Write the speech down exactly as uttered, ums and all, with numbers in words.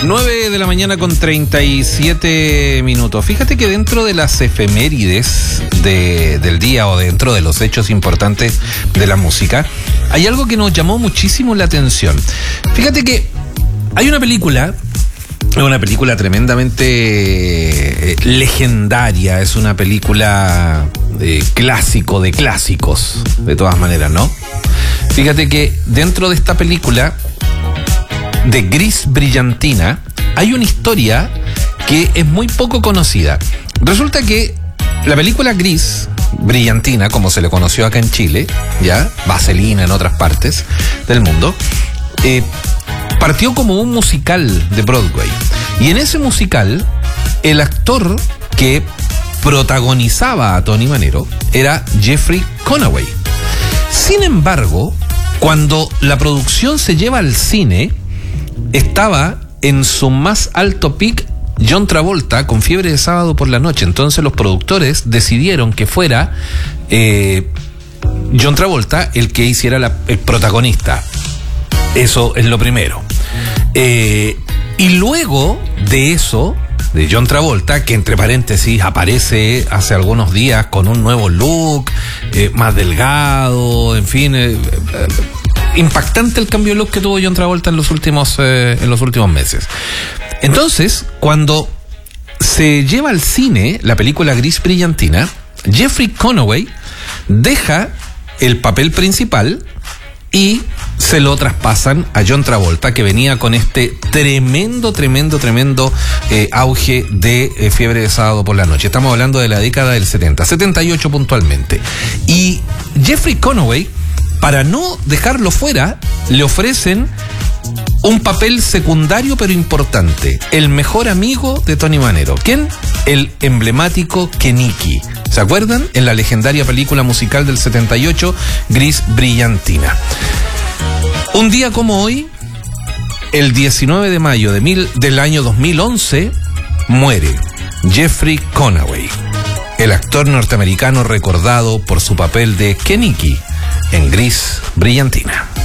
nueve de la mañana con treinta y siete minutos. Fíjate que dentro de las efemérides de, del día o dentro de los hechos importantes de la música, hay algo que nos llamó muchísimo la atención. Fíjate que hay una película, una película tremendamente eh, legendaria, es una película de clásico de clásicos, de todas maneras, ¿no? Fíjate que dentro de esta película de Gris Brillantina hay una historia que es muy poco conocida. Resulta que la película Gris Brillantina, como se le conoció acá en Chile, ya, Vaselina en otras partes del mundo, eh, partió como un musical de Broadway. Y en ese musical, el actor que protagonizaba a Tony Manero era Jeffrey Conaway. Sin embargo, cuando la producción se lleva al cine, estaba en su más alto pic John Travolta con Fiebre de Sábado por la Noche. Entonces los productores decidieron que fuera eh, John Travolta el que hiciera la, el protagonista. Eso es lo primero. Eh, y luego de eso, de John Travolta, que entre paréntesis aparece hace algunos días con un nuevo look, eh, más delgado, en fin, eh, eh, impactante el cambio de look que tuvo John Travolta en los últimos, eh, en los últimos meses. Entonces, cuando se lleva al cine la película Gris Brillantina, Jeffrey Conaway deja el papel principal y se lo traspasan a John Travolta, que venía con este tremendo, tremendo, tremendo eh, auge de eh, Fiebre de Sábado por la Noche. Estamos hablando de la década del setenta, setenta y ocho puntualmente. Y Jeffrey Conaway, para no dejarlo fuera, le ofrecen un papel secundario pero importante, el mejor amigo de Tony Manero. ¿Quién? El emblemático Kenickie. ¿Se acuerdan? En la legendaria película musical del setenta y ocho, Gris Brillantina. Un día como hoy, el diecinueve de mayo de mil, del año dos mil once, muere Jeffrey Conaway, el actor norteamericano recordado por su papel de Kenickie en Gris Brillantina.